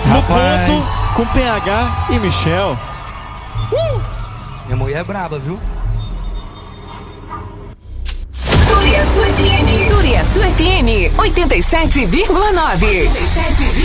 No ponto, com PH e Michel. Minha mulher é braba, viu? Turiaçu FM 87,9.